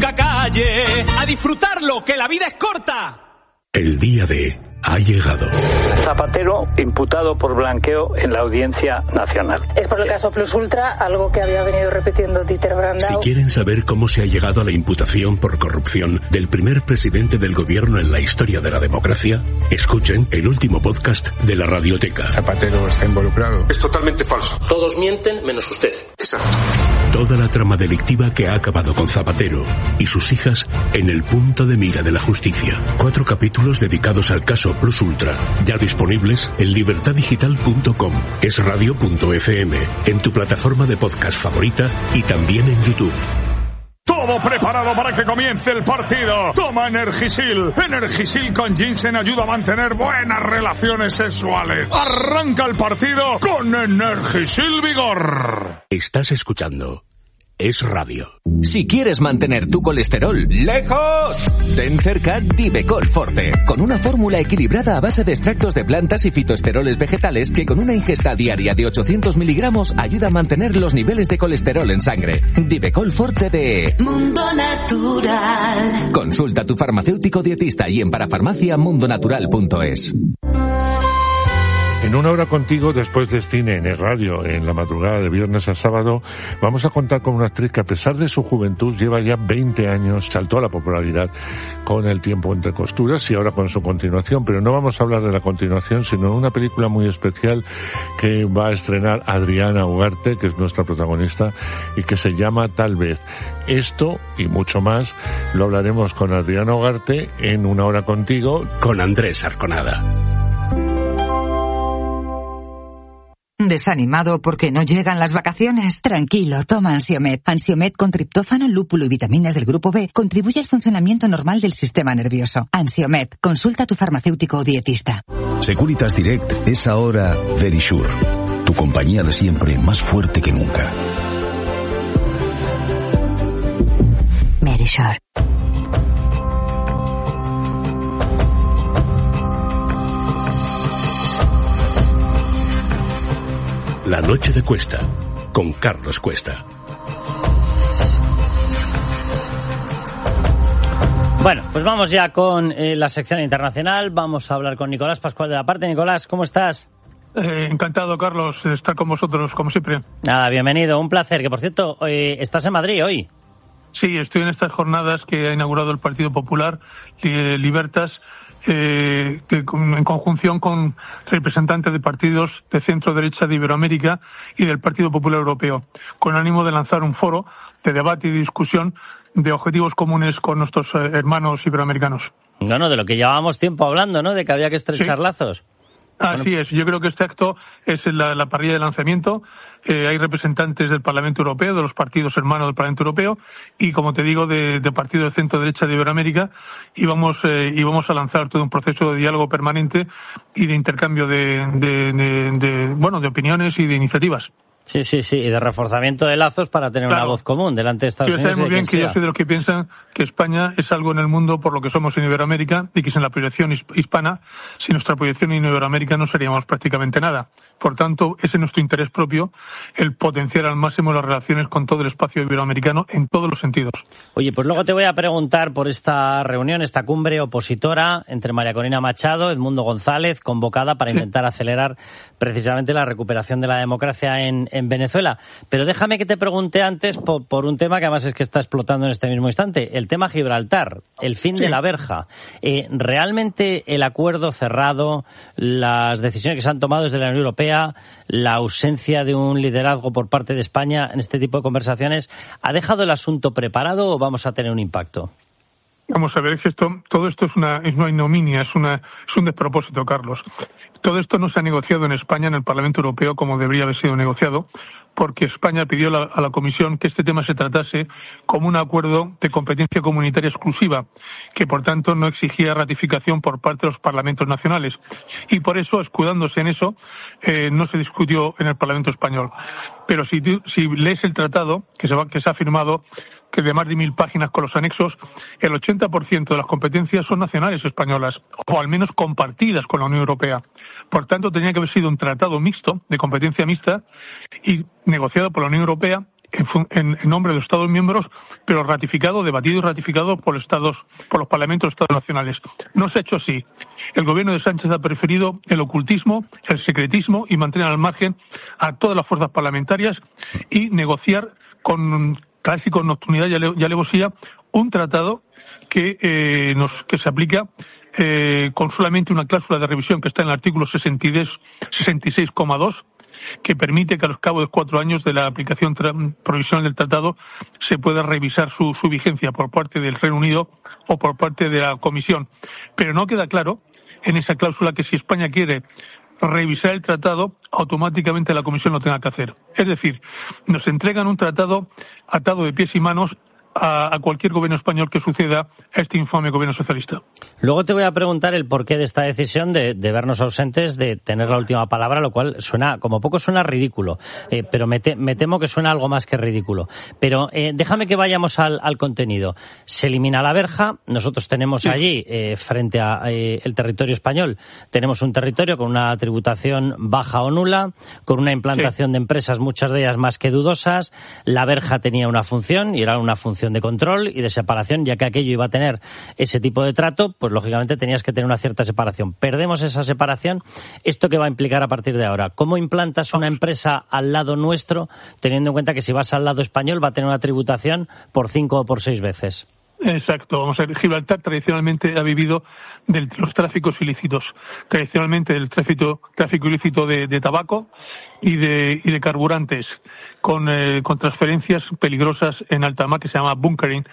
nunca calle. A disfrutarlo, que la vida es corta. El día D ha llegado. Zapatero imputado por blanqueo en la Audiencia Nacional. Es por el caso Plus Ultra, algo que había venido repitiendo Dieter Brandau. Si quieren saber cómo se ha llegado a la imputación por corrupción del primer presidente del gobierno en la historia de la democracia, escuchen el último podcast de la Radioteca. Zapatero está involucrado. Es totalmente falso. Todos mienten menos usted. Exacto. Toda la trama delictiva que ha acabado con Zapatero y sus hijas en el punto de mira de la justicia. 4 capítulos dedicados al caso Plus Ultra, ya disponibles en libertaddigital.com, esradio.fm, en tu plataforma de podcast favorita y también en YouTube. Todo preparado para que comience el partido. Toma Energisil. Energisil con ginseng ayuda a mantener buenas relaciones sexuales. Arranca el partido con Energisil Vigor. Estás escuchando Es Radio. Si quieres mantener tu colesterol lejos, ten cerca Divecol Forte, con una fórmula equilibrada a base de extractos de plantas y fitoesteroles vegetales que con una ingesta diaria de 800 miligramos ayuda a mantener los niveles de colesterol en sangre. Divecol Forte de Mundo Natural. Consulta a tu farmacéutico dietista y en parafarmacia.mundonatural.es. En una hora contigo, después de cine en el radio, en la madrugada de viernes a sábado, vamos a contar con una actriz que a pesar de su juventud lleva ya 20 años, saltó a la popularidad con El tiempo entre costuras y ahora con su continuación, pero no vamos a hablar de la continuación, sino de una película muy especial que va a estrenar Adriana Ugarte, que es nuestra protagonista, y que se llama Tal vez. Esto y mucho más lo hablaremos con Adriana Ugarte en Una hora contigo, con Andrés Arconada. ¿Desanimado porque no llegan las vacaciones? Tranquilo, toma Ansiomed. Ansiomed con triptófano, lúpulo y vitaminas del grupo B contribuye al funcionamiento normal del sistema nervioso. Ansiomed, consulta a tu farmacéutico o dietista. Securitas Direct es ahora Verisure, tu compañía de siempre más fuerte que nunca. Verisure. La noche de Cuesta, con Carlos Cuesta. Bueno, pues vamos ya con la sección internacional. Vamos a hablar con Nicolás Pascual de la Parte. Nicolás, ¿cómo estás? Encantado, Carlos, de estar con vosotros, como siempre. Nada, bienvenido, un placer. Que, por cierto, estás en Madrid hoy. Sí, estoy en estas jornadas que ha inaugurado el Partido Popular, Libertas, que en conjunción con representantes de partidos de centro-derecha de Iberoamérica y del Partido Popular Europeo, con ánimo de lanzar un foro de debate y discusión de objetivos comunes con nuestros hermanos iberoamericanos. Bueno, de lo que llevábamos tiempo hablando, ¿no? De que había que estrechar lazos. Así es, yo creo que este acto es la parrilla de lanzamiento. Hay representantes del Parlamento Europeo, de los partidos hermanos del Parlamento Europeo, y como te digo, de partidos de centro-derecha de Iberoamérica, y vamos a lanzar todo un proceso de diálogo permanente y de intercambio de opiniones y de iniciativas. Sí, y de reforzamiento de lazos para tener una voz común delante de Estados Unidos. Muy bien que yo soy de los que piensan que España es algo en el mundo por lo que somos en Iberoamérica y que sin la proyección hispana, sin nuestra proyección en Iberoamérica no seríamos prácticamente nada. Por tanto, es en nuestro interés propio el potenciar al máximo las relaciones con todo el espacio iberoamericano en todos los sentidos. Oye, pues luego te voy a preguntar por esta reunión, esta cumbre opositora entre María Corina Machado, Edmundo González, convocada para intentar acelerar precisamente la recuperación de la democracia en Venezuela. Pero déjame que te pregunte antes por un tema que además es que está explotando en este mismo instante, el tema Gibraltar, el fin de la verja. ¿Realmente el acuerdo cerrado, las decisiones que se han tomado desde la Unión Europea, la ausencia de un liderazgo por parte de España en este tipo de conversaciones, ha dejado el asunto preparado o vamos a tener un impacto? Vamos a ver, todo esto es una ignominia, es un despropósito, Carlos. Todo esto no se ha negociado en España, en el Parlamento Europeo, como debería haber sido negociado, porque España pidió a la Comisión que este tema se tratase como un acuerdo de competencia comunitaria exclusiva, que por tanto no exigía ratificación por parte de los parlamentos nacionales. Y por eso, escudándose en eso, no se discutió en el Parlamento español. Pero si lees el tratado que se ha firmado, que de más de 1.000 páginas con los anexos, el 80% de las competencias son nacionales españolas, o al menos compartidas con la Unión Europea. Por tanto, tenía que haber sido un tratado mixto, de competencia mixta, y negociado por la Unión Europea, en nombre de los Estados miembros, pero debatido y ratificado por los parlamentos de los Estados nacionales. No se ha hecho así. El gobierno de Sánchez ha preferido el ocultismo, el secretismo y mantener al margen a todas las fuerzas parlamentarias y negociar casi con nocturnidad y alevosía un tratado que se aplica con solamente una cláusula de revisión que está en el artículo 66,2, que permite que a los cabo de 4 años de la aplicación provisional del tratado se pueda revisar su vigencia por parte del Reino Unido o por parte de la Comisión. Pero no queda claro en esa cláusula que si España quiere revisar el tratado, automáticamente la Comisión lo tenga que hacer. Es decir, nos entregan un tratado atado de pies y manos a cualquier gobierno español que suceda a este infame gobierno socialista. Luego te voy a preguntar el porqué de esta decisión de vernos ausentes, de tener la última palabra, lo cual suena, como poco suena ridículo, pero me temo que suena algo más que ridículo. Pero déjame que vayamos al contenido. Se elimina la verja, nosotros tenemos allí, frente a el territorio español, tenemos un territorio con una tributación baja o nula, con una implantación de empresas, muchas de ellas más que dudosas. La verja tenía una función, y era una función de control y de separación, ya que aquello iba a tener ese tipo de trato, pues lógicamente tenías que tener una cierta separación. Perdemos esa separación. ¿Esto qué va a implicar a partir de ahora? ¿Cómo implantas una empresa al lado nuestro, teniendo en cuenta que si vas al lado español va a tener una tributación por 5 o por 6 veces? Exacto. Vamos a ver, Gibraltar tradicionalmente ha vivido de los tráficos ilícitos. Tradicionalmente el tráfico ilícito de tabaco y de carburantes, con transferencias peligrosas en alta mar que se llama bunkering,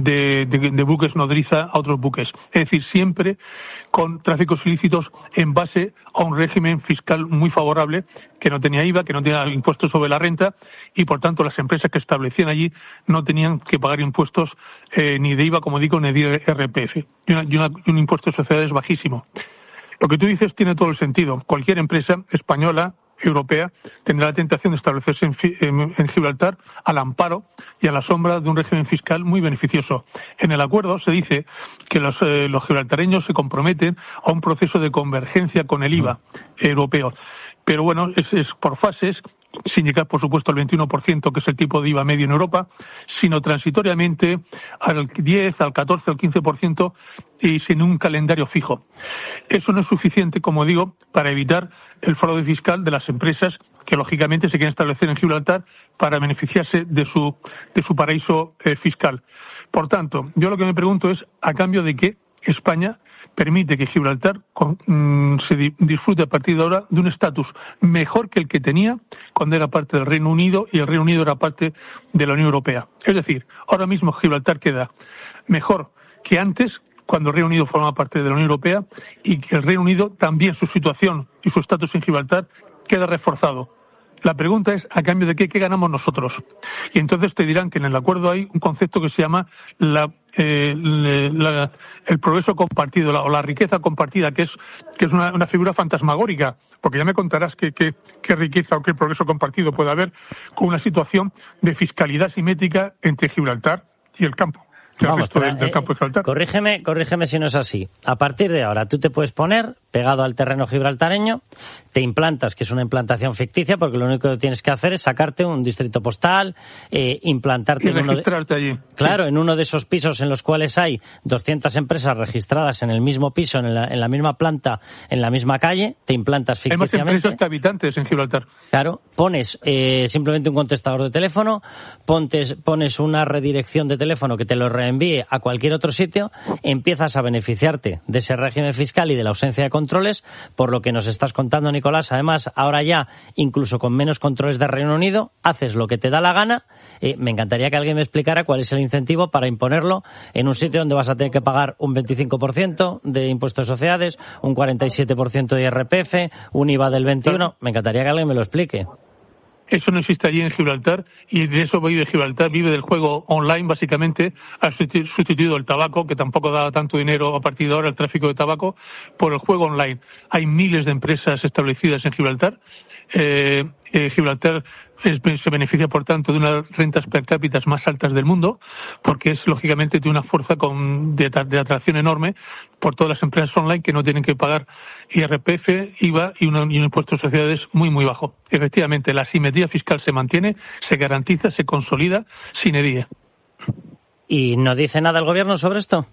de buques nodriza a otros buques. Es decir, siempre con tráficos ilícitos en base a un régimen fiscal muy favorable, que no tenía IVA, que no tenía impuestos sobre la renta, y por tanto las empresas que establecían allí no tenían que pagar impuestos ni de IVA, como digo, ni de IRPF, y un impuesto de sociedades bajísimo. Lo que tú dices tiene todo el sentido. Cualquier empresa española, europea, tendrá la tentación de establecerse en Gibraltar al amparo y a la sombra de un régimen fiscal muy beneficioso. En el acuerdo se dice que los gibraltareños se comprometen a un proceso de convergencia con el IVA europeo. Pero bueno, es por fases, sin llegar, por supuesto, al 21%, que es el tipo de IVA medio en Europa, sino transitoriamente al 10, al 14, al 15% y sin un calendario fijo. Eso no es suficiente, como digo, para evitar el fraude fiscal de las empresas que, lógicamente, se quieren establecer en Gibraltar para beneficiarse de su paraíso fiscal. Por tanto, yo lo que me pregunto es, ¿a cambio de qué España permite que Gibraltar se disfrute a partir de ahora de un estatus mejor que el que tenía cuando era parte del Reino Unido y el Reino Unido era parte de la Unión Europea? Es decir, ahora mismo Gibraltar queda mejor que antes, cuando el Reino Unido formaba parte de la Unión Europea, y que el Reino Unido también, su situación y su estatus en Gibraltar queda reforzado. La pregunta es, ¿a cambio de qué ganamos nosotros? Y entonces te dirán que en el acuerdo hay un concepto que se llama el progreso compartido, o la riqueza compartida, que es una figura fantasmagórica, porque ya me contarás qué riqueza o qué progreso compartido puede haber con una situación de fiscalidad simétrica entre Gibraltar y el campo. Vamos, del campo de Gibraltar. Corrígeme si no es así. A partir de ahora, tú te puedes poner pegado al terreno gibraltareño, te implantas, que es una implantación ficticia, porque lo único que tienes que hacer es sacarte un distrito postal, implantarte allí. Claro, en uno de esos pisos en los cuales hay 200 empresas registradas en el mismo piso, en la misma planta, en la misma calle, te implantas ficticiamente. Hay más empresas que habitantes en Gibraltar. Claro, pones simplemente un contestador de teléfono, pones una redirección de teléfono que te lo reenvíe a cualquier otro sitio, empiezas a beneficiarte de ese régimen fiscal y de la ausencia de controles, por lo que nos estás contando, Nicolás. Además, ahora ya, incluso con menos controles de Reino Unido, haces lo que te da la gana. Me encantaría que alguien me explicara cuál es el incentivo para imponerlo en un sitio donde vas a tener que pagar un 25% de impuestos de sociedades, un 47% de IRPF, un IVA del 21%. Me encantaría que alguien me lo explique. Eso no existe allí en Gibraltar, y de eso vive Gibraltar, vive del juego online, básicamente. Ha sustituido el tabaco, que tampoco da tanto dinero a partir de ahora, el tráfico de tabaco, por el juego online. Hay miles de empresas establecidas en Gibraltar. Gibraltar se beneficia, por tanto, de unas rentas per cápita más altas del mundo, porque es, lógicamente, de una fuerza de atracción enorme por todas las empresas online que no tienen que pagar IRPF, IVA y un impuesto de sociedades muy, muy bajo. Efectivamente, la asimetría fiscal se mantiene, se garantiza, se consolida sine die. ¿Y no dice nada el gobierno sobre esto?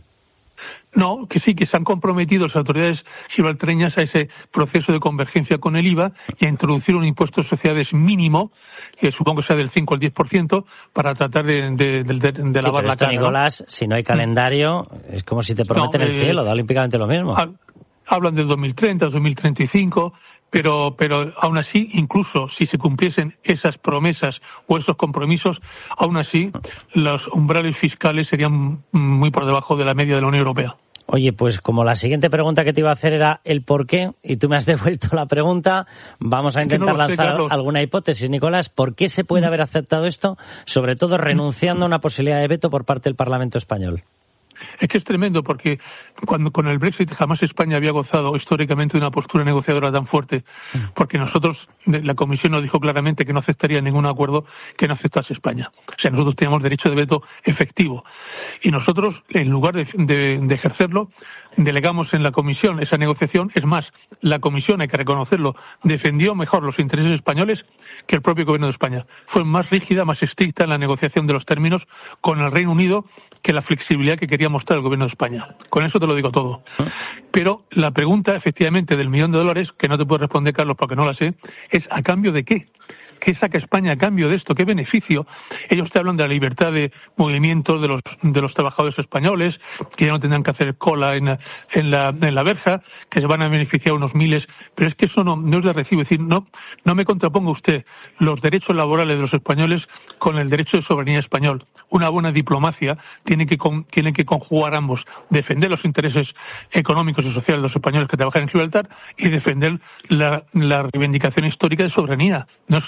No, que sí, que se han comprometido las autoridades gibraltareñas a ese proceso de convergencia con el IVA y a introducir un impuesto de sociedades mínimo, que supongo que sea del 5 al 10%, para tratar de lavar la cara. Nicolás, ¿no? Si no hay calendario, es como si te prometen el cielo, da olímpicamente lo mismo. Hablan del 2030, 2035... Pero aún así, incluso si se cumpliesen esas promesas o esos compromisos, aún así los umbrales fiscales serían muy por debajo de la media de la Unión Europea. Oye, pues como la siguiente pregunta que te iba a hacer era el por qué, y tú me has devuelto la pregunta, vamos a intentar lanzar alguna hipótesis. Nicolás, ¿por qué se puede haber aceptado esto, sobre todo renunciando a una posibilidad de veto por parte del Parlamento español? Es que es tremendo, porque cuando con el Brexit jamás España había gozado históricamente de una postura negociadora tan fuerte, porque nosotros, la Comisión nos dijo claramente que no aceptaría ningún acuerdo que no aceptase España. O sea, nosotros teníamos derecho de veto efectivo. Y nosotros, en lugar de ejercerlo, delegamos en la Comisión esa negociación. Es más, la Comisión, hay que reconocerlo, defendió mejor los intereses españoles que el propio Gobierno de España. Fue más rígida, más estricta en la negociación de los términos con el Reino Unido que la flexibilidad que quería mostrar el Gobierno de España. Con eso te lo digo todo. Pero la pregunta, efectivamente, del $1.000.000, que no te puedo responder, Carlos, porque no la sé, es ¿a cambio de qué? ¿Qué saca España a cambio de esto? ¿Qué beneficio? Ellos te hablan de la libertad de movimiento de los trabajadores españoles, que ya no tendrán que hacer cola en la verja, que se van a beneficiar unos miles, pero es que eso no es de recibo. Es decir, no me contraponga usted los derechos laborales de los españoles con el derecho de soberanía español. Una buena diplomacia tiene que conjugar ambos, defender los intereses económicos y sociales de los españoles que trabajan en Gibraltar y defender la reivindicación histórica de soberanía.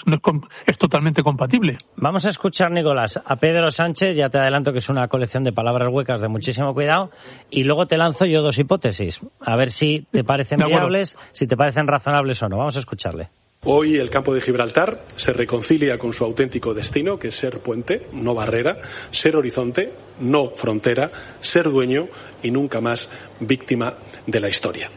Es totalmente compatible. Vamos a escuchar, Nicolás, a Pedro Sánchez. Ya te adelanto que es una colección de palabras huecas de muchísimo cuidado, y luego te lanzo yo dos hipótesis, a ver si te parecen viables, si te parecen razonables o no. Vamos a escucharle. Hoy el campo de Gibraltar se reconcilia con su auténtico destino, que es ser puente, no barrera, ser horizonte, no frontera, ser dueño y nunca más víctima de la historia.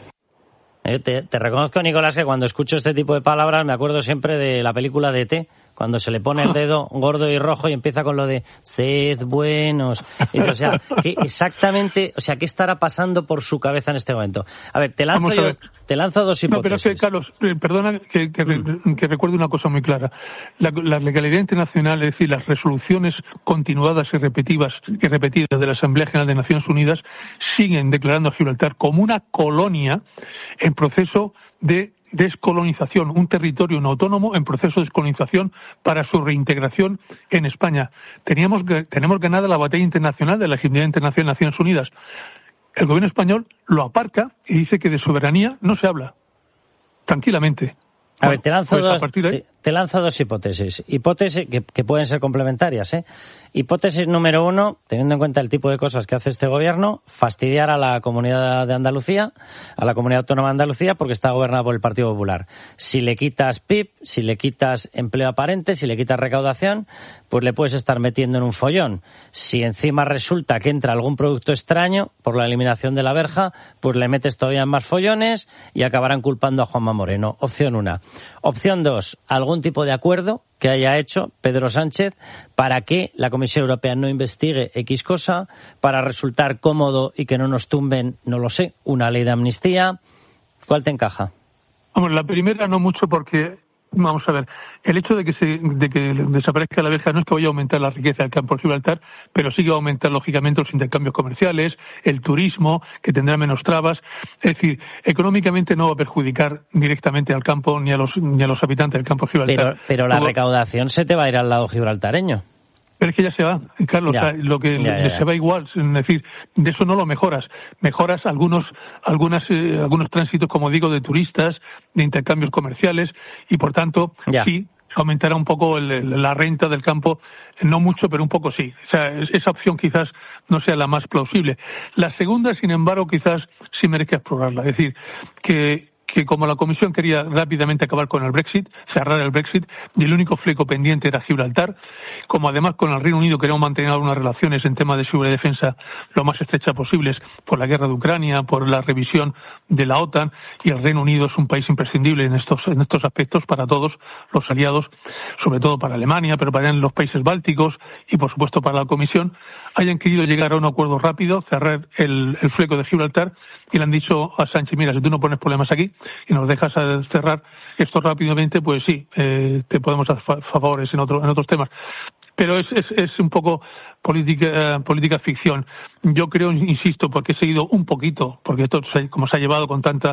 Te reconozco, Nicolás, que cuando escucho este tipo de palabras me acuerdo siempre de la película de E.T., cuando se le pone el dedo gordo y rojo y empieza con lo de sed buenos. O sea, ¿qué exactamente, o sea, qué estará pasando por su cabeza en este momento? A ver, te lanzo dos hipótesis. No, pero es que, Carlos, perdona que recuerde una cosa muy clara. La legalidad internacional, es decir, las resoluciones continuadas y repetidas de la Asamblea General de Naciones Unidas siguen declarando a Gibraltar como una colonia en proceso de descolonización, un territorio no autónomo en proceso de descolonización para su reintegración en España. Tenemos ganada la batalla internacional de la legitimidad internacional de Naciones Unidas. El gobierno español lo aparca y dice que de soberanía no se habla. Tranquilamente. A ver, te lanzo dos hipótesis. Hipótesis que pueden ser complementarias, ¿eh? Hipótesis número 1, teniendo en cuenta el tipo de cosas que hace este gobierno, fastidiar a la Comunidad de Andalucía, a la Comunidad Autónoma de Andalucía, porque está gobernada por el Partido Popular. Si le quitas PIB, si le quitas empleo aparente, si le quitas recaudación, pues le puedes estar metiendo en un follón. Si encima resulta que entra algún producto extraño por la eliminación de la verja, pues le metes todavía en más follones y acabarán culpando a Juanma Moreno. Opción 1. Opción 2, algún tipo de acuerdo que haya hecho Pedro Sánchez para que la Comisión Europea no investigue X cosa, para resultar cómodo y que no nos tumben, no lo sé, una ley de amnistía. ¿Cuál te encaja? Hombre, la primera no mucho, porque vamos a ver, el hecho de que desaparezca la verja no es que vaya a aumentar la riqueza del campo de Gibraltar, pero sí que va a aumentar lógicamente los intercambios comerciales, el turismo, que tendrá menos trabas. Es decir, económicamente no va a perjudicar directamente al campo ni a los habitantes del campo de Gibraltar. Pero la recaudación se te va a ir al lado gibraltareño. Pero es que ya se va, Carlos, ya. Lo que se va igual, es decir, de eso no lo mejoras. Mejoras algunos tránsitos, como digo, de turistas, de intercambios comerciales, y por tanto, sí, aumentará un poco la renta del campo, no mucho, pero un poco sí. O sea, esa opción quizás no sea la más plausible. La segunda, sin embargo, quizás sí merezca explorarla. Es decir, que que como la Comisión quería rápidamente acabar con el Brexit, cerrar el Brexit, y el único fleco pendiente era Gibraltar, como además con el Reino Unido queríamos mantener algunas relaciones en temas de seguridad y defensa lo más estrechas posibles por la guerra de Ucrania, por la revisión de la OTAN, y el Reino Unido es un país imprescindible en estos aspectos para todos los aliados, sobre todo para Alemania, pero para los países bálticos y por supuesto para la Comisión, hayan querido llegar a un acuerdo rápido, cerrar el fleco de Gibraltar, y le han dicho a Sánchez, mira, si tú no pones problemas aquí y nos dejas cerrar esto rápidamente, pues sí, te podemos hacer favores en otros temas. Pero es un poco política ficción. Yo creo, insisto, porque he seguido un poquito, porque esto como se ha llevado con tanta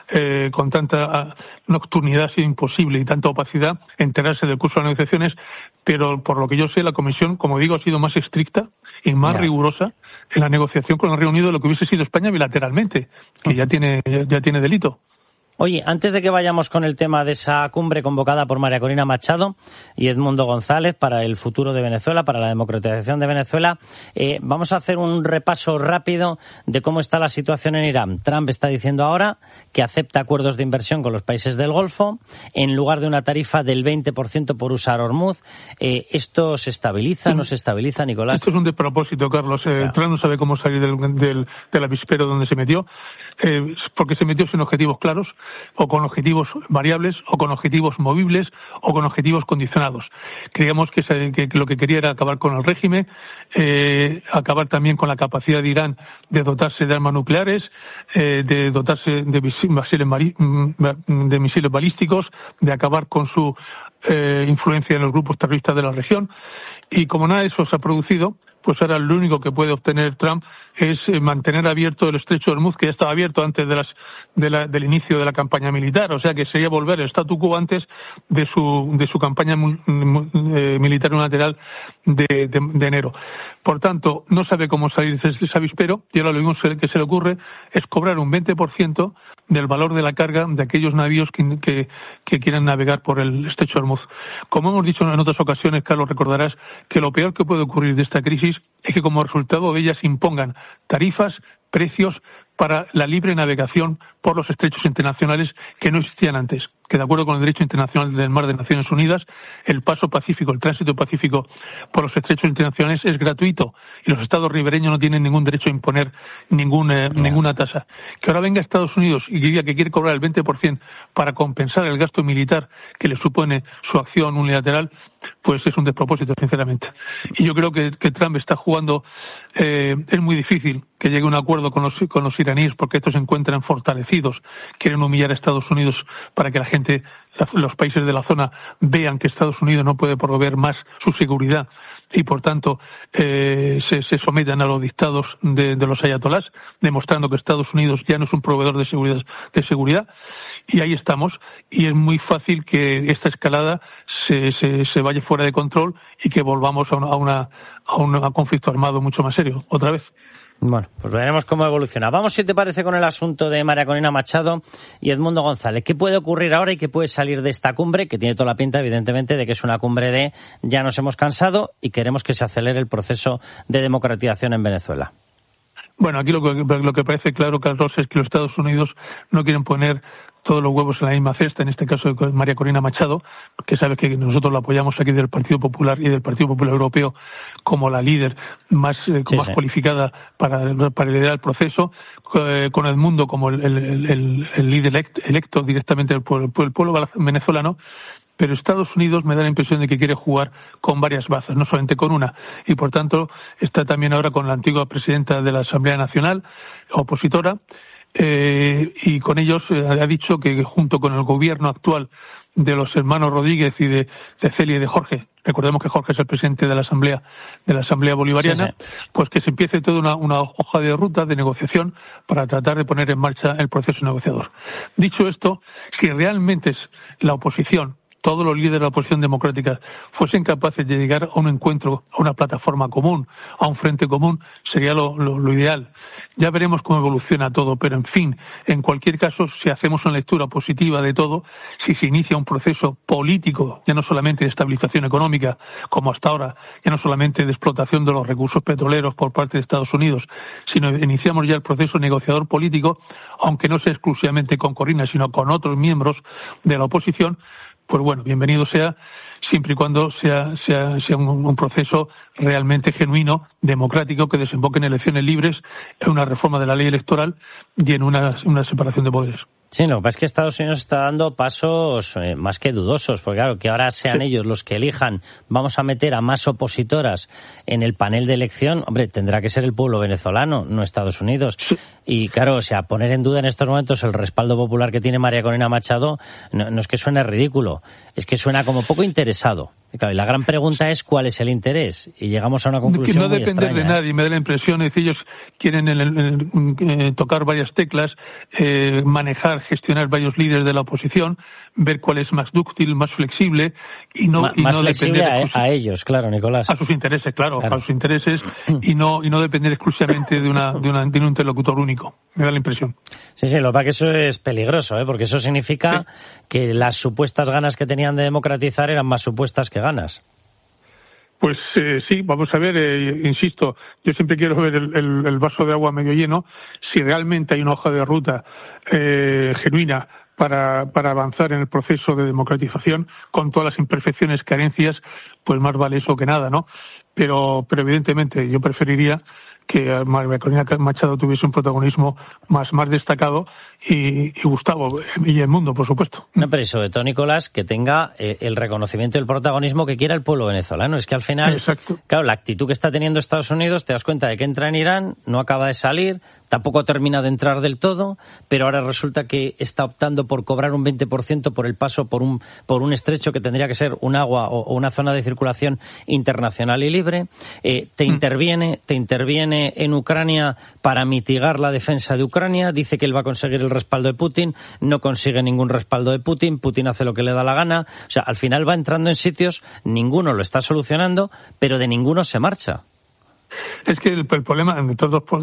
nocturnidad, ha sido imposible, y tanta opacidad enterarse del curso de las negociaciones, pero por lo que yo sé, la Comisión, como digo, ha sido más estricta y más rigurosa en la negociación con el Reino Unido de lo que hubiese sido España bilateralmente, que ya tiene delito. Oye, antes de que vayamos con el tema de esa cumbre convocada por María Corina Machado y Edmundo González para el futuro de Venezuela, para la democratización de Venezuela, vamos a hacer un repaso rápido de cómo está la situación en Irán. Trump está diciendo ahora que acepta acuerdos de inversión con los países del Golfo en lugar de una tarifa del 20% por usar Hormuz. ¿Esto se estabiliza, no se estabiliza, Nicolás? Esto es un despropósito, Carlos. Trump no sabe cómo salir del avispero donde se metió, porque se metió sin objetivos claros, o con objetivos variables, o con objetivos movibles, o con objetivos condicionados. Creíamos que lo que quería era acabar con el régimen, acabar también con la capacidad de Irán de dotarse de armas nucleares, de dotarse de misiles balísticos, de acabar con su influencia en los grupos terroristas de la región. Y como nada de eso se ha producido, pues ahora lo único que puede obtener Trump es mantener abierto el estrecho de Hormuz, que ya estaba abierto antes del inicio de la campaña militar. O sea que sería volver al statu quo antes de su campaña militar unilateral de enero. Por tanto, no sabe cómo salir de ese avispero, y ahora lo único que se le ocurre es cobrar un 20% del valor de la carga de aquellos navíos que quieran navegar por el estrecho de Hormuz. Como hemos dicho en otras ocasiones, Carlos, recordarás que lo peor que puede ocurrir de esta crisis es que como resultado de ellas impongan tarifas, precios para la libre navegación por los estrechos internacionales que no existían antes, que de acuerdo con el derecho internacional del mar de Naciones Unidas, el paso pacífico, el tránsito pacífico por los estrechos internacionales es gratuito, y los estados ribereños no tienen ningún derecho a imponer ninguna tasa. Que ahora venga Estados Unidos y diga que quiere cobrar el 20% para compensar el gasto militar que le supone su acción unilateral, pues es un despropósito, sinceramente. Y yo creo que Trump está jugando, es muy difícil que llegue a un acuerdo con los iraníes, porque estos se encuentran fortalecidos, quieren humillar a Estados Unidos para que la gente, los países de la zona, vean que Estados Unidos no puede proveer más su seguridad, y por tanto se sometan a los dictados de los ayatolás, demostrando que Estados Unidos ya no es un proveedor de seguridad, y ahí estamos, y es muy fácil que esta escalada se vaya fuera de control y que volvamos a un conflicto armado mucho más serio, otra vez. Bueno, pues veremos cómo evoluciona. Vamos, si te parece, con el asunto de María Corina Machado y Edmundo González. ¿Qué puede ocurrir ahora y qué puede salir de esta cumbre, que tiene toda la pinta, evidentemente, de que es una cumbre de ya nos hemos cansado y queremos que se acelere el proceso de democratización en Venezuela? Bueno, aquí lo que parece claro, Carlos, es que los Estados Unidos no quieren poner todos los huevos en la misma cesta, en este caso de María Corina Machado, que sabe que nosotros la apoyamos aquí del Partido Popular y del Partido Popular Europeo como la líder más cualificada para liderar el proceso, con Edmundo como el líder electo directamente por el pueblo venezolano. Pero Estados Unidos me da la impresión de que quiere jugar con varias bazas, no solamente con una, y por tanto está también ahora con la antigua presidenta de la Asamblea Nacional, opositora, y con ellos ha dicho que junto con el gobierno actual de los hermanos Rodríguez y de Celia y de Jorge, recordemos que Jorge es el presidente de la Asamblea Bolivariana, pues que se empiece toda una hoja de ruta de negociación para tratar de poner en marcha el proceso negociador. Dicho esto, si realmente es la oposición todos los líderes de la oposición democrática fuesen capaces de llegar a un encuentro, a una plataforma común, a un frente común, sería lo ideal. Ya veremos cómo evoluciona todo, pero en fin, en cualquier caso, si hacemos una lectura positiva de todo, si se inicia un proceso político, ya no solamente de estabilización económica, como hasta ahora, ya no solamente de explotación de los recursos petroleros por parte de Estados Unidos, sino iniciamos ya el proceso negociador político, aunque no sea exclusivamente con Corina, sino con otros miembros de la oposición, pues bueno, bienvenido sea, siempre y cuando sea un proceso realmente genuino, democrático, que desemboque en elecciones libres, en una reforma de la ley electoral y en una separación de poderes. Sí, lo que pasa es que Estados Unidos está dando pasos más que dudosos, porque claro, que ahora sean ellos los que elijan, vamos a meter a más opositoras en el panel de elección, hombre, tendrá que ser el pueblo venezolano, no Estados Unidos. Y claro, o sea, poner en duda en estos momentos el respaldo popular que tiene María Corina Machado, no es que suene ridículo, es que suena como poco interesado. Y claro, y la gran pregunta es cuál es el interés, y llegamos a una conclusión no muy depender extraña. de nadie, me da la impresión, es decir, ellos quieren tocar varias teclas, manejar, gestionar varios líderes de la oposición, ver cuál es más dúctil, más flexible y no flexible depender a ellos, claro, Nicolás. A sus intereses, claro, a sus intereses y no depender exclusivamente de un interlocutor único. Me da la impresión. Sí, lo que pasa es que eso es peligroso, porque eso significa que las supuestas ganas que tenían de democratizar eran más supuestas que ganas. Pues sí, vamos a ver, insisto, yo siempre quiero ver el vaso de agua medio lleno. Si realmente hay una hoja de ruta genuina para avanzar en el proceso de democratización, con todas las imperfecciones, carencias, pues más vale eso que nada, ¿no? Pero evidentemente yo preferiría que María Corina Machado tuviese un protagonismo más destacado y Gustavo y el mundo, por supuesto. No, pero y sobre todo, Nicolás, que tenga el reconocimiento y el protagonismo que quiera el pueblo venezolano. Es que al final, exacto, claro, la actitud que está teniendo Estados Unidos, te das cuenta de que entra en Irán, no acaba de salir, tampoco termina de entrar del todo, pero ahora resulta que está optando por cobrar un 20% por el paso por un estrecho que tendría que ser un agua o una zona de circulación internacional y libre. Te interviene en Ucrania para mitigar la defensa de Ucrania, dice que él va a conseguir el respaldo de Putin, no consigue ningún respaldo de Putin, Putin hace lo que le da la gana, o sea, al final va entrando en sitios, ninguno lo está solucionando, pero de ninguno se marcha. Es que el problema, con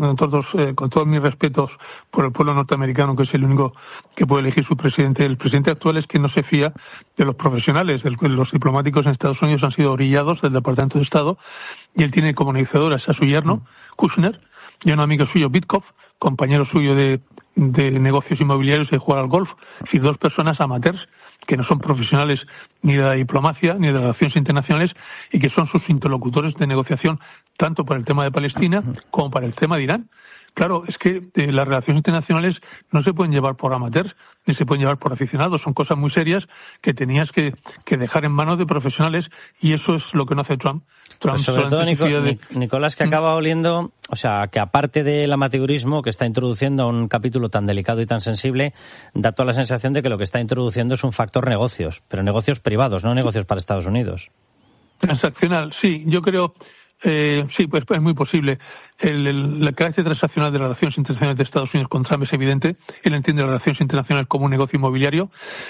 todos mis respetos por el pueblo norteamericano, que es el único que puede elegir su presidente, el presidente actual es que no se fía de los profesionales. Los diplomáticos en Estados Unidos han sido orillados del Departamento de Estado y él tiene como negociadoras a su yerno, Kushner, y a un amigo suyo, Witkoff, compañero suyo de negocios inmobiliarios y de jugar al golf, es decir, dos personas amateurs que no son profesionales ni de la diplomacia ni de las relaciones internacionales y que son sus interlocutores de negociación tanto para el tema de Palestina como para el tema de Irán. Claro, es que las relaciones internacionales no se pueden llevar por amateurs ni se pueden llevar por aficionados. Son cosas muy serias que tenías que dejar en manos de profesionales y eso es lo que no hace Trump. Pues sobre todo, Nicolás, que acaba oliendo, o sea, que aparte del amateurismo que está introduciendo un capítulo tan delicado y tan sensible, da toda la sensación de que lo que está introduciendo es un factor negocios, pero negocios privados, no negocios para Estados Unidos. Transaccional, sí, yo creo... sí, pues es muy posible. El carácter transaccional de las relaciones internacionales de Estados Unidos con Trump es evidente. Él entiende las relaciones internacionales como un negocio inmobiliario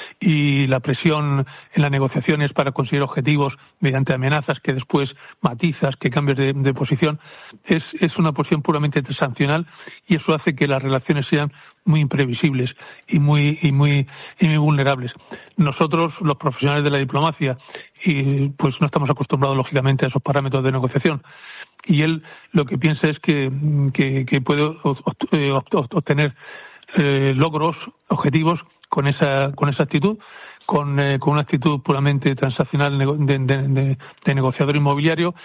y la presión en las negociaciones para conseguir objetivos mediante amenazas que después matizas, que cambies de posición, es una posición puramente transaccional y eso hace que las relaciones sean muy imprevisibles y muy vulnerables. Nosotros, los profesionales de la diplomacia, pues no estamos acostumbrados lógicamente a esos parámetros de negociación. Y él lo que piensa es que puede obtener logros, objetivos con esa actitud, con una actitud puramente transaccional de negociador inmobiliario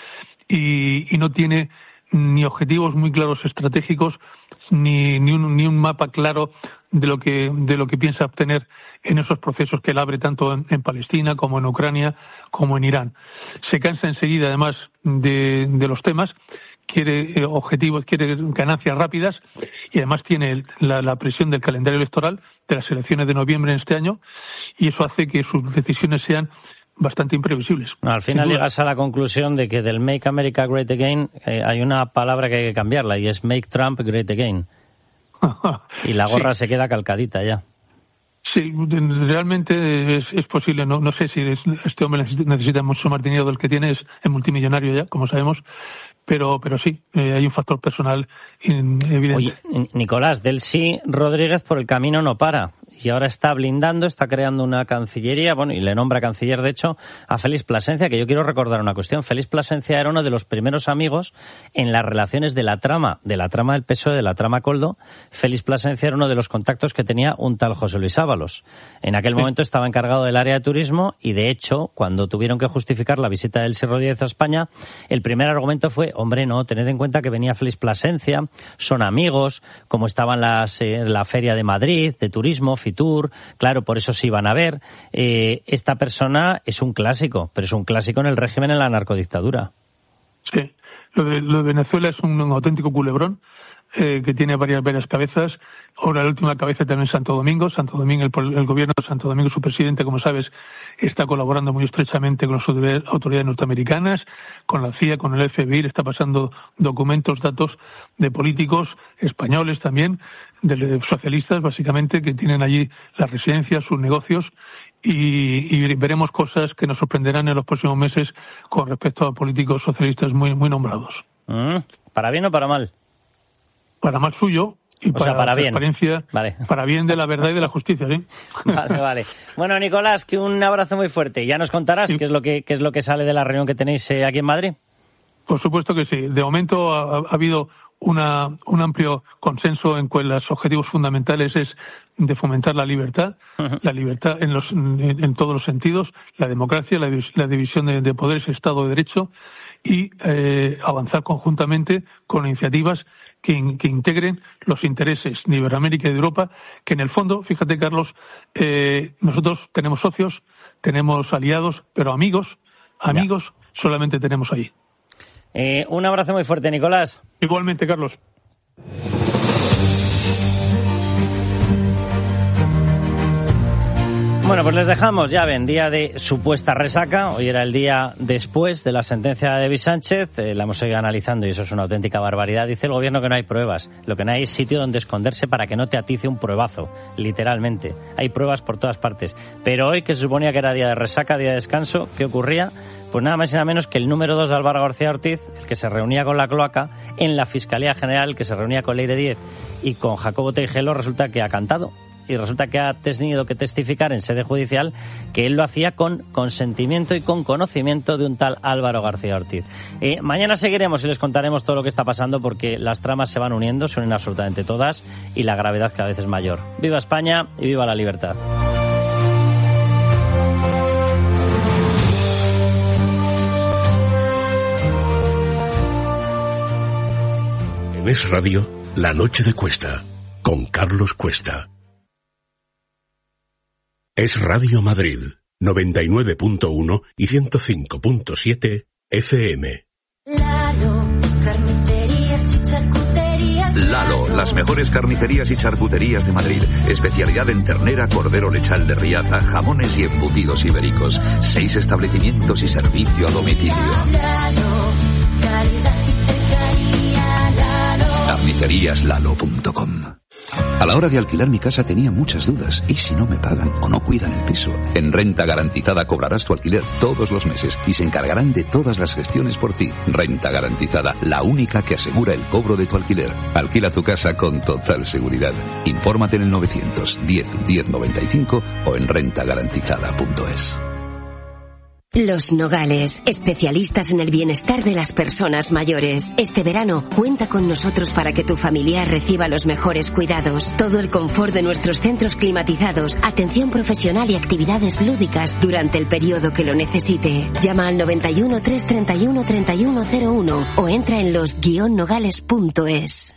y no tiene ni objetivos muy claros estratégicos ni un mapa claro de lo que piensa obtener en esos procesos que él abre tanto en Palestina como en Ucrania como en Irán. Se cansa enseguida además de los temas, quiere objetivos, quiere ganancias rápidas y además tiene la presión del calendario electoral de las elecciones de noviembre en este año y eso hace que sus decisiones sean bastante imprevisibles. Al final llegas a la conclusión de que del Make America Great Again hay una palabra que hay que cambiarla y es Make Trump Great Again. Y la gorra se queda calcadita ya. Sí, realmente es posible. No sé si este hombre necesita mucho más dinero del que tiene, es multimillonario ya, como sabemos, pero sí, hay un factor personal evidente. Oye, Nicolás, Delcy Rodríguez por el camino no para. Y ahora está blindando, está creando una cancillería, bueno, y le nombra canciller, de hecho, a Félix Plasencia, que yo quiero recordar una cuestión. Félix Plasencia era uno de los primeros amigos en las relaciones de la trama del PSOE, de la trama Koldo. Félix Plasencia era uno de los contactos que tenía un tal José Luis Ábalos. En aquel momento estaba encargado del área de turismo y, de hecho, cuando tuvieron que justificar la visita de Delcy Rodríguez a España, el primer argumento fue, hombre, no, tened en cuenta que venía Félix Plasencia, son amigos, como estaban la Feria de Madrid, de turismo, Fitur, claro, por eso se iban a ver. Esta persona es un clásico, pero es un clásico en el régimen, en la narcodictadura. Sí, lo de Venezuela es un auténtico culebrón que tiene varias cabezas. Ahora la última cabeza también es Santo Domingo. El gobierno de Santo Domingo, su presidente, como sabes, está colaborando muy estrechamente con las autoridades norteamericanas, con la CIA, con el FBI, le está pasando documentos, datos de políticos españoles también, de socialistas básicamente, que tienen allí las residencias, sus negocios, y veremos cosas que nos sorprenderán en los próximos meses con respecto a políticos socialistas muy nombrados. ¿Para bien o para mal? Para mal suyo y para la transparencia, vale. Para bien de la verdad y de la justicia, ¿sí? Vale. Bueno, Nicolás, que un abrazo muy fuerte. Ya nos contarás qué es lo que sale de la reunión que tenéis aquí en Madrid. Por supuesto que sí. De momento ha habido un amplio consenso en que los objetivos fundamentales es de fomentar la libertad, la libertad en todos los sentidos, la democracia, la división de poderes, Estado de Derecho, y avanzar conjuntamente con iniciativas que integren los intereses de Iberoamérica y de Europa, que en el fondo, fíjate, Carlos, nosotros tenemos socios, tenemos aliados, pero amigos solamente tenemos ahí. Un abrazo muy fuerte, Nicolás. Igualmente, Carlos. Bueno, pues les dejamos, ya ven, día de supuesta resaca. Hoy era el día después de la sentencia de David Sánchez. La hemos ido analizando y eso es una auténtica barbaridad. Dice el gobierno que no hay pruebas. Lo que no hay es sitio donde esconderse para que no te atice un pruebazo, literalmente. Hay pruebas por todas partes. Pero hoy, que se suponía que era día de resaca, día de descanso, ¿qué ocurría? Pues nada más y nada menos que el número 2 de Álvaro García Ortiz, el que se reunía con la cloaca en la Fiscalía General, el que se reunía con Leire Díez y con Jacobo Teijelo, resulta que ha cantado. Y resulta que ha tenido que testificar en sede judicial que él lo hacía con consentimiento y con conocimiento de un tal Álvaro García Ortiz. Mañana seguiremos y les contaremos todo lo que está pasando, porque las tramas se van uniendo, se unen absolutamente todas, y la gravedad cada vez es mayor. ¡Viva España y viva la libertad! En Es Radio, La Noche de Cuesta, con Carlos Cuesta. Es Radio Madrid, 99.1 y 105.7 FM. Lalo, las mejores carnicerías y charcuterías de Madrid. Especialidad en ternera, cordero lechal de Riaza, jamones y embutidos ibéricos. 6 establecimientos y servicio a domicilio. Carniceríaslalo.com. A la hora de alquilar mi casa tenía muchas dudas. ¿Y si no me pagan o no cuidan el piso? En Renta Garantizada cobrarás tu alquiler todos los meses y se encargarán de todas las gestiones por ti. Renta Garantizada, la única que asegura el cobro de tu alquiler. Alquila tu casa con total seguridad. Infórmate en el 910 1095 o en rentagarantizada.es. Los Nogales, especialistas en el bienestar de las personas mayores. Este verano, cuenta con nosotros para que tu familiar reciba los mejores cuidados. Todo el confort de nuestros centros climatizados, atención profesional y actividades lúdicas durante el periodo que lo necesite. Llama al 91 331 3101 o entra en los-nogales.es.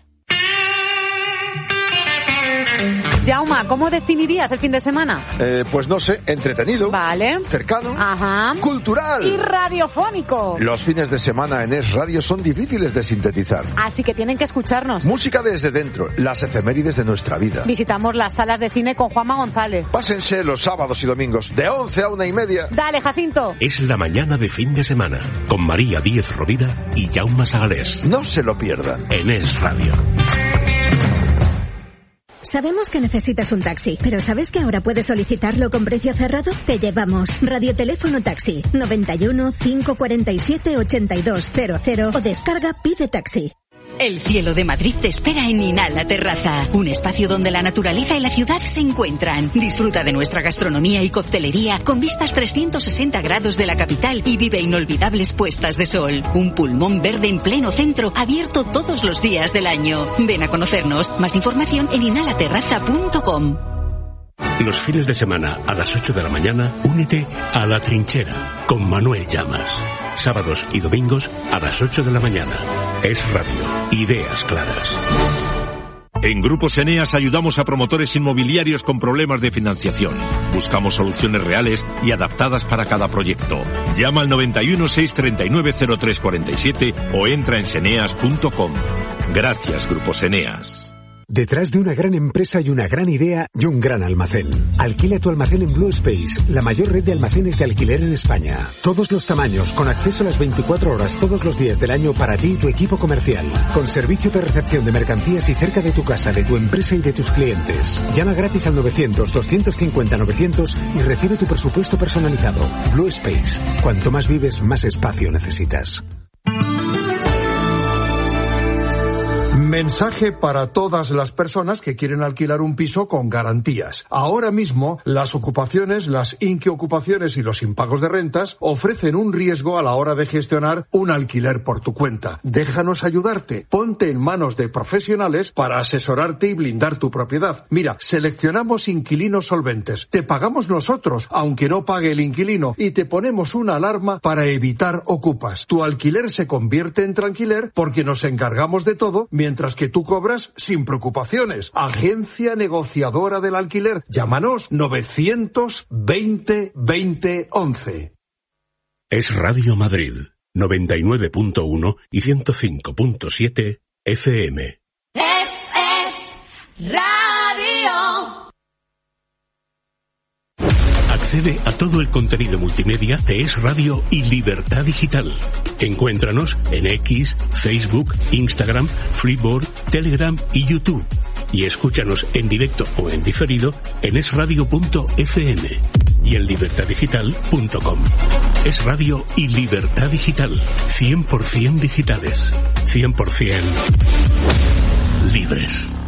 Jauma, ¿cómo definirías el fin de semana? Pues no sé, entretenido. Vale. Cercano. Ajá. Cultural. Y radiofónico. Los fines de semana en Es Radio son difíciles de sintetizar. Así que tienen que escucharnos. Música desde dentro, las efemérides de nuestra vida. Visitamos las salas de cine con Juanma González. Pásense los sábados y domingos, de 11 a 1:30. Dale, Jacinto. Es la mañana de fin de semana, con María Díez Rovira y Jaume Sagalés. No se lo pierdan. En Es Radio. Sabemos que necesitas un taxi, pero ¿sabes que ahora puedes solicitarlo con precio cerrado? Te llevamos. Radioteléfono Taxi 91 547 8200 o descarga Pide Taxi. El cielo de Madrid te espera en Inhala Terraza, un espacio donde la naturaleza y la ciudad se encuentran. Disfruta de nuestra gastronomía y coctelería con vistas 360 grados de la capital y vive inolvidables puestas de sol. Un pulmón verde en pleno centro, abierto todos los días del año. Ven a conocernos. Más información en inhalaterraza.com. Los fines de semana a las 8 de la mañana, únete a La Trinchera con Manuel Llamas. Sábados y domingos a las 8 de la mañana. Es Radio. Ideas claras. En Grupos Eneas ayudamos a promotores inmobiliarios con problemas de financiación. Buscamos soluciones reales y adaptadas para cada proyecto. Llama al 91 639 0347 o entra en seneas.com. Gracias, Grupos Eneas. Detrás de una gran empresa hay una gran idea y un gran almacén. Alquila tu almacén en Blue Space, la mayor red de almacenes de alquiler en España. Todos los tamaños, con acceso a las 24 horas todos los días del año para ti y tu equipo comercial. Con servicio de recepción de mercancías y cerca de tu casa, de tu empresa y de tus clientes. Llama gratis al 900-250-900 y recibe tu presupuesto personalizado. Blue Space. Cuanto más vives, más espacio necesitas. Mensaje para todas las personas que quieren alquilar un piso con garantías. Ahora mismo, las ocupaciones, las inquiocupaciones y los impagos de rentas ofrecen un riesgo a la hora de gestionar un alquiler por tu cuenta. Déjanos ayudarte. Ponte en manos de profesionales para asesorarte y blindar tu propiedad. Mira, seleccionamos inquilinos solventes. Te pagamos nosotros, aunque no pague el inquilino, y te ponemos una alarma para evitar ocupas. Tu alquiler se convierte en tranquiler porque nos encargamos de todo mientras que tú cobras sin preocupaciones. Agencia negociadora del alquiler. Llámanos 920 20 11. Es Radio Madrid, 99.1 y 105.7 FM. Es Radio. Accede a todo el contenido multimedia de Es Radio y Libertad Digital. Encuéntranos en X, Facebook, Instagram, Freeboard, Telegram y YouTube. Y escúchanos en directo o en diferido en esradio.fm y en libertaddigital.com. Es Radio y Libertad Digital. 100% digitales. 100% libres.